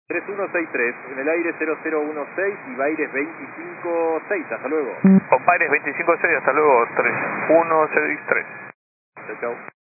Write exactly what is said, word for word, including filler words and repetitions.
tres uno seis tres, en el aire cero cero uno seis y Baires veinticinco seis, hasta luego. Con Baires veinticinco seis, hasta luego, tres uno seis tres. Chao, chao.